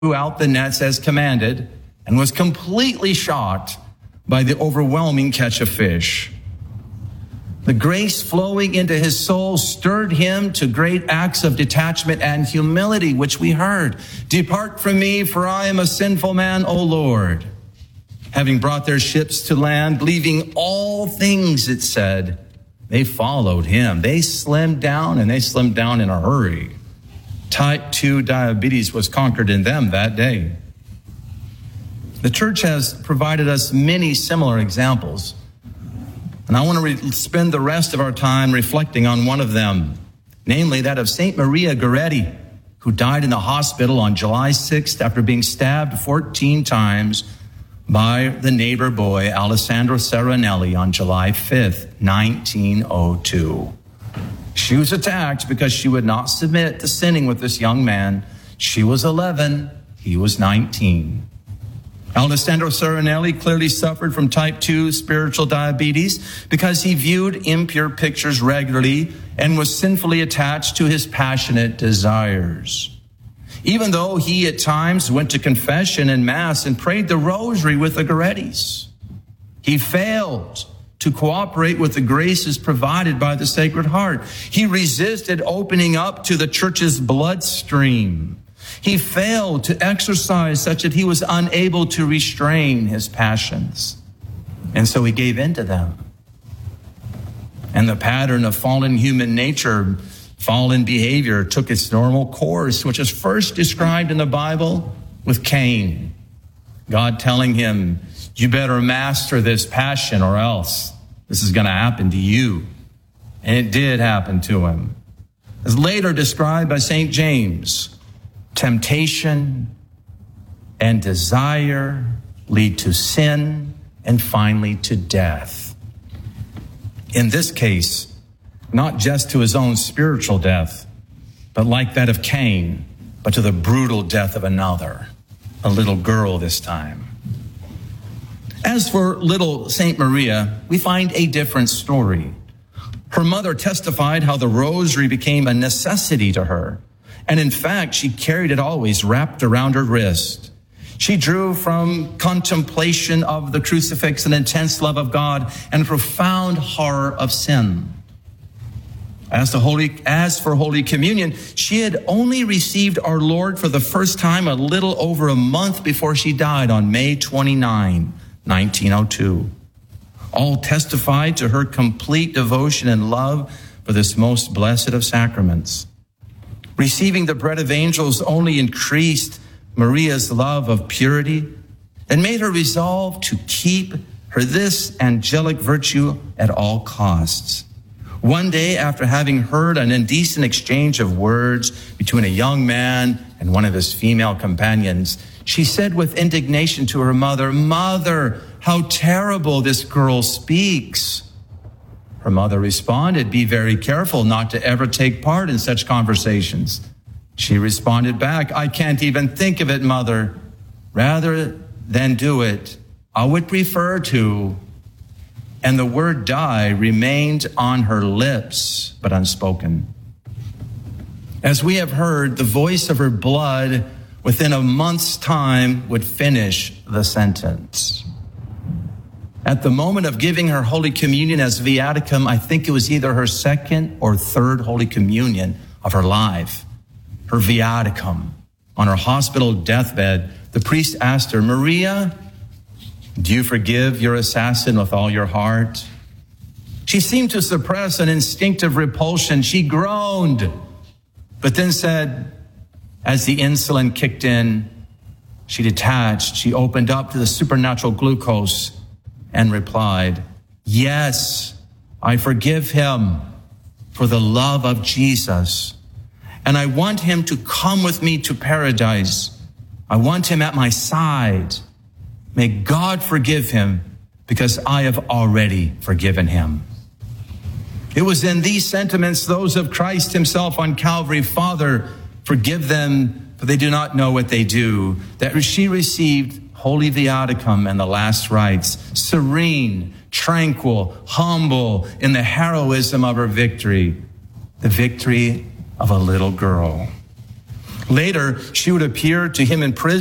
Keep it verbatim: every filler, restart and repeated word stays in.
out the nets as commanded and was completely shocked by the overwhelming catch of fish. The grace flowing into his soul stirred him to great acts of detachment and humility, which we heard. Depart from me, for I am a sinful man, O Lord. Having brought their ships to land, leaving all things, it said, they followed him. They slimmed down, and they slimmed down in a hurry. Type two diabetes was conquered in them that day. The church has provided us many similar examples, and I want to re- spend the rest of our time reflecting on one of them, namely that of Saint Maria Goretti, who died in the hospital on July sixth after being stabbed fourteen times by the neighbor boy Alessandro Serenelli on July fifth, nineteen oh two. She was attacked because she would not submit to sinning with this young man. She was eleven, he was nineteen. Alessandro Serenelli clearly suffered from type two spiritual diabetes because he viewed impure pictures regularly and was sinfully attached to his passionate desires. Even though he at times went to confession and mass and prayed the rosary with the Gorettis, he failed to cooperate with the graces provided by the Sacred Heart. He resisted opening up to the church's bloodstream. He failed to exercise such that he was unable to restrain his passions. And so he gave in to them. And the pattern of fallen human nature, fallen behavior, took its normal course, which is first described in the Bible with Cain. God telling him, you better master this passion or else this is going to happen to you. And it did happen to him. As later described by Saint James, temptation and desire lead to sin and finally to death. In this case, not just to his own spiritual death, but like that of Cain, but to the brutal death of another, a little girl this time. As for little Saint Maria, we find a different story. Her mother testified how the rosary became a necessity to her. And in fact, she carried it always wrapped around her wrist. She drew from contemplation of the crucifix an intense love of God and profound horror of sin. As, to Holy, as for Holy Communion, she had only received our Lord for the first time a little over a month before she died on May twenty-ninth, nineteen oh two. All testified to her complete devotion and love for this most blessed of sacraments. Receiving the bread of angels only increased Maria's love of purity and made her resolve to keep her this angelic virtue at all costs. One day, after having heard an indecent exchange of words between a young man and one of his female companions, she said with indignation to her mother, "Mother, how terrible this girl speaks." Her mother responded, "Be very careful not to ever take part in such conversations." She responded back, "I can't even think of it, mother. Rather than do it, I would prefer to." And the word die remained on her lips, but unspoken. As we have heard, the voice of her blood within a month's time would finish the sentence. At the moment of giving her Holy Communion as viaticum, I think it was either her second or third Holy Communion of her life, her viaticum. On her hospital deathbed, the priest asked her, "Maria, do you forgive your assassin with all your heart?" She seemed to suppress an instinctive repulsion. She groaned, but then said, as the insulin kicked in, she detached, she opened up to the supernatural glucose and replied, "Yes, I forgive him for the love of Jesus. And I want him to come with me to paradise. I want him at my side. May God forgive him because I have already forgiven him." It was in these sentiments, those of Christ himself on Calvary, "Father, forgive them, for they do not know what they do," that she received Holy Viaticum and the last rites, serene, tranquil, humble in the heroism of her victory, the victory of a little girl. Later, she would appear to him in prison